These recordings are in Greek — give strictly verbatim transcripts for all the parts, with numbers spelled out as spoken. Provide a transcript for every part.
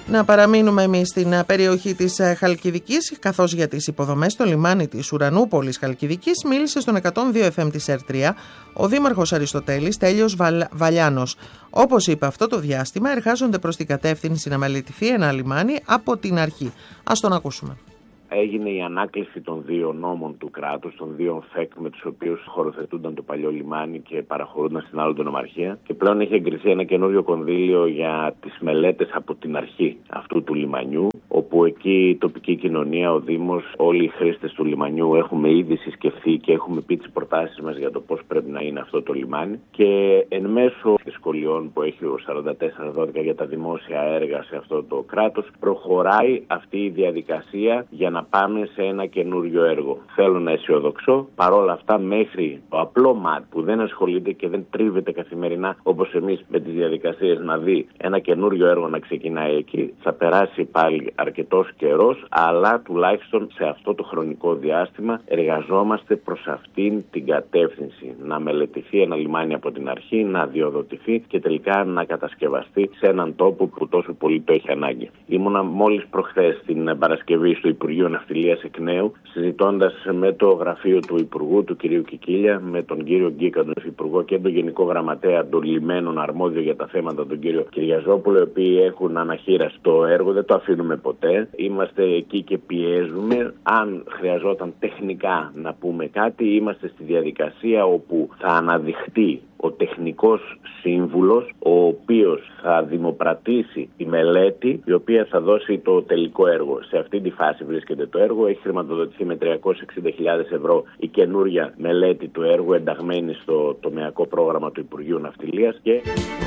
Να παραμείνουμε εμείς στην περιοχή της Χαλκιδικής, καθώς για τις υποδομές στο λιμάνι της Ουρανούπολης Χαλκιδικής μίλησε στον εκατόν δύο εφ εμ της ΕΡ τρία ο Δήμαρχος Αριστοτέλης Τέλειος Βαλ... Βαλιάνος. Όπως είπε, αυτό το διάστημα εργάζονται προς την κατεύθυνση να μελετηθεί ένα λιμάνι από την αρχή. Ας τον ακούσουμε. Έγινε η ανάκληση των δύο νόμων του κράτους, των δύο ΦΕΚ με τους οποίους χωροθετούνταν το παλιό λιμάνι και παραχωρούνταν στην άλλη νομαρχία. Και πλέον έχει εγκριθεί ένα καινούριο κονδύλιο για τις μελέτες από την αρχή αυτού του λιμανιού, όπου εκεί η τοπική κοινωνία, ο Δήμος, όλοι οι χρήστες του λιμανιού έχουμε ήδη συσκεφθεί και έχουμε πει τις προτάσεις μας για το πώς πρέπει να είναι αυτό το λιμάνι. Και εν μέσω σχολιών που έχει ο σαράντα τέσσερα δώδεκα για τα δημόσια έργα σε αυτό το κράτος, προχωράει αυτή η διαδικασία για να να πάμε σε ένα καινούριο έργο. Θέλω να αισιοδοξώ, παρόλα αυτά μέχρι το απλό ΜΑΤ που δεν ασχολείται και δεν τρίβεται καθημερινά όπως εμείς με τις διαδικασίες να δει ένα καινούριο έργο να ξεκινάει εκεί, θα περάσει πάλι αρκετός καιρός, αλλά τουλάχιστον σε αυτό το χρονικό διάστημα εργαζόμαστε προς αυτήν την κατεύθυνση. Να μελετηθεί ένα λιμάνι από την αρχή, να αδειοδοτηθεί και τελικά να κατασκευαστεί σε έναν τόπο που τόσο πολύ το έχει ανάγκη. Ήμουνα μόλις προχθές στην Παρασκευή στο Υπουργείο Ναυτιλίας εκ νέου, συζητώντας με το γραφείο του Υπουργού, του κ. Κικίλια, με τον κύριο Γκίκα, τον Υφυπουργό, και τον Γενικό Γραμματέα των Λιμένων αρμόδιο για τα θέματα, τον κύριο Κυριαζόπουλο, οι οποίοι έχουν αναχείραση το έργο, δεν το αφήνουμε ποτέ. Είμαστε εκεί και πιέζουμε. Αν χρειαζόταν τεχνικά να πούμε κάτι, είμαστε στη διαδικασία όπου θα αναδειχτεί ο τεχνικός σύμβουλος, ο οποίος θα δημοπρατήσει τη μελέτη, η οποία θα δώσει το τελικό έργο. Σε αυτή τη φάση βρίσκεται το έργο. Έχει χρηματοδοτηθεί με τριακόσιες εξήντα χιλιάδες ευρώ η καινούρια μελέτη του έργου, ενταγμένη στο τομεακό πρόγραμμα του Υπουργείου Ναυτιλίας. Και...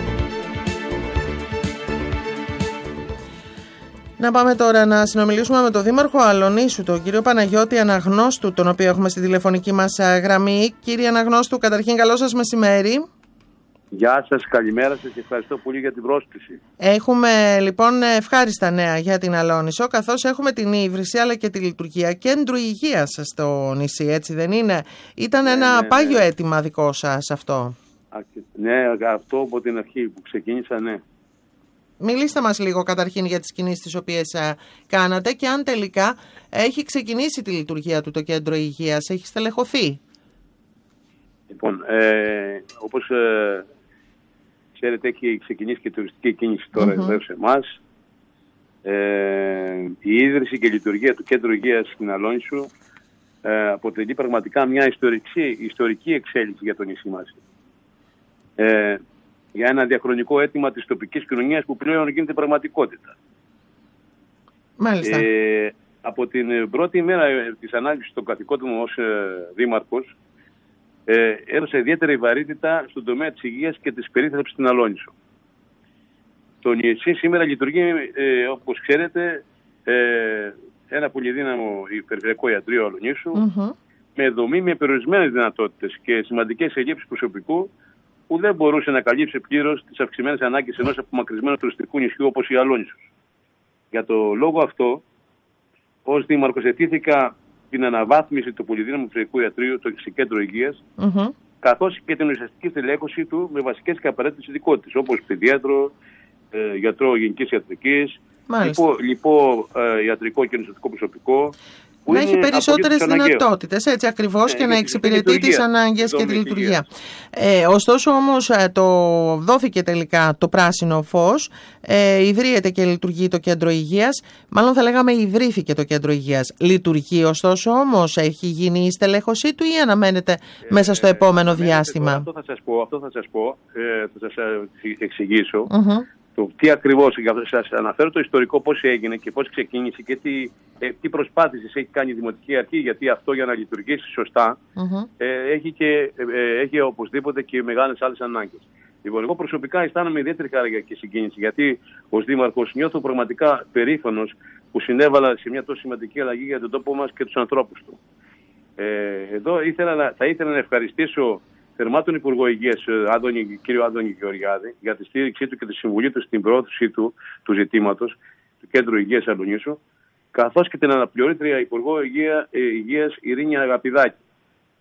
Να πάμε τώρα να συνομιλήσουμε με τον Δήμαρχο Αλονίσου, τον κύριο Παναγιώτη Αναγνώστου, τον οποίο έχουμε στη τηλεφωνική μας γραμμή. Κύριε Αναγνώστου, καταρχήν καλό σας μεσημέρι. Γεια σας, καλημέρα σας και ευχαριστώ πολύ για την πρόσκληση. Έχουμε λοιπόν ευχάριστα νέα για την Αλόνισο, καθώς έχουμε την ίδρυση αλλά και τη λειτουργία κέντρου υγείας στο νησί, έτσι δεν είναι? Ήταν ναι, ένα ναι, πάγιο ναι. αίτημα δικό σας αυτό. Ναι, αυτό από την αρχή που ξεκίνησα, ναι. Μιλήστε μας λίγο καταρχήν για τις κινήσεις τις οποίες α, κάνατε και αν τελικά έχει ξεκινήσει τη λειτουργία του το κέντρο υγείας, έχει στελεχωθεί. Λοιπόν, ε, όπως ε, ξέρετε, έχει ξεκινήσει και τουριστική κίνηση τώρα εδώ mm-hmm. σε εμάς. Ε, η ίδρυση και η λειτουργία του κέντρου υγείας στην Αλόνισου ε, αποτελεί πραγματικά μια ιστορική, ιστορική εξέλιξη για το νησί μας. Ε, για ένα διαχρονικό αίτημα της τοπικής κοινωνίας που πλέον γίνεται πραγματικότητα. Μάλιστα. Ε, από την πρώτη ημέρα της ανάλυσης των καθηκόντων μου ως ε, δήμαρχος, ε, έδωσε ιδιαίτερη βαρύτητα στον τομέα της υγείας και της περίθαλψης στην Αλόνισο. Το νησί σήμερα λειτουργεί, ε, όπως ξέρετε, ε, ένα πολυδύναμο περιφερειακό ιατρείο Αλονίσου, mm-hmm. με δομή με περιορισμένες δυνατότητες και σημαντικές ελλείψεις προσωπικού, που δεν μπορούσε να καλύψει πλήρως τις αυξημένες ανάγκες ενός απομακρυσμένου τουριστικού νησιού όπως η Αλόνισος. Για το λόγο αυτό, ως δήμαρχος ετήθηκα την αναβάθμιση του πολυδύναμου περιφερειακού ιατρείου, το κέντρο υγείας, mm-hmm. καθώς και την ουσιαστική στελέχωση του με βασικές και απαραίτητες ειδικότητες, όπως παιδιάτρο, ε, γιατρό γενικής ιατρικής, λοιπό, λοιπό ε, ιατρικό και νοσηλευτικό προσωπικό. Να έχει περισσότερες δυνατότητες, έτσι ακριβώς, ε, και να εξυπηρετεί τις ανάγκες και τη λειτουργία. Ε, ωστόσο όμως το δόθηκε τελικά το πράσινο φως, ε, ιδρύεται και λειτουργεί το κέντρο υγείας, μάλλον θα λέγαμε ιδρύθηκε το κέντρο υγείας. Λειτουργεί ωστόσο όμως, έχει γίνει η στελέχωσή του ή αναμένεται ε, μέσα στο επόμενο ε, διάστημα? Αυτό θα σας πω, αυτό θα σας, πω, ε, θα σας εξηγήσω. Mm-hmm. Το τι ακριβώς, σας αναφέρω το ιστορικό πώς έγινε και πώς ξεκίνησε και τι, ε, τι προσπάθειες έχει κάνει η Δημοτική Αρχή, γιατί αυτό για να λειτουργήσει σωστά mm-hmm. ε, έχει, και, ε, έχει οπωσδήποτε και μεγάλες άλλες ανάγκες. Λοιπόν, εγώ προσωπικά αισθάνομαι ιδιαίτερη χαρά και συγκίνηση, γιατί ως Δήμαρχος νιώθω πραγματικά περήφανος που συνέβαλα σε μια τόσο σημαντική αλλαγή για τον τόπο μας και τους ανθρώπους του. Ε, εδώ ήθελα, θα ήθελα να ευχαριστήσω θερμά τον Υπουργό Υγείας, κύριο Άδωνη Γεωργιάδη, για τη στήριξή του και τη συμβουλή του στην προώθηση του, του ζητήματος του Κέντρου Υγείας Αλονίσου, καθώς και την αναπληρώτρια Υπουργό Υγεία, Υγείας Ειρήνη Αγαπηδάκη.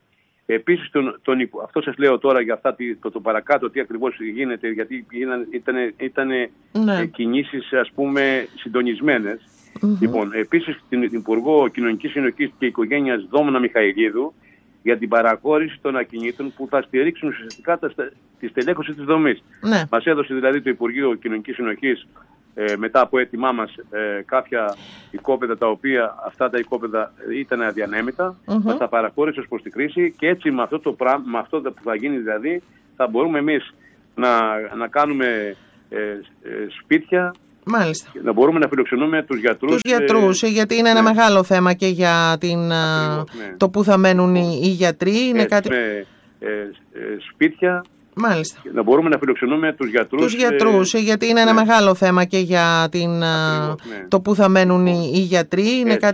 Επίσης, τον, τον, αυτό σας λέω τώρα για αυτά το, το παρακάτω, τι ακριβώς γίνεται, γιατί ήταν, ήταν ναι. κινήσεις, ας πούμε, συντονισμένες. Mm-hmm. Λοιπόν, επίσης την Υπουργό Κοινωνικής Συνοχής και Οικογένειας Δόμνα Μιχαηλίδου για την παραχώρηση των ακινήτων που θα στηρίξουν ουσιαστικά τη στελέχωση της δομής. Ναι. Μας έδωσε δηλαδή το Υπουργείο Κοινωνικής Συνοχής ε, μετά από έτοιμά μας ε, κάποια οικόπεδα τα οποία αυτά τα οικόπεδα ήταν αδιανέμητα. Mm-hmm. Μας τα παραχώρησε ως προς την κρίση και έτσι με αυτό, το πράγμα, με αυτό που θα γίνει δηλαδή θα μπορούμε εμείς να, να κάνουμε ε, ε, σπίτια. Μάλιστα. Να μπορούμε να φιλοξενούμε τους γιατρούς. Τους γιατρούς, ε, γιατί είναι ναι. ένα μεγάλο θέμα και για την, ακριβώς, ναι. το που θα μένουν οι, οι γιατροί. Είναι έτσι, κάτι... με, ε, ε, σπίτια. Μάλιστα. Να μπορούμε να φιλοξενούμε τους γιατρούς. Τους γιατρούς, ε, γιατί είναι ναι. ένα μεγάλο θέμα και για την, ακριβώς, ναι. το που θα μένουν οι, οι γιατροί. Είναι έτσι, κάτι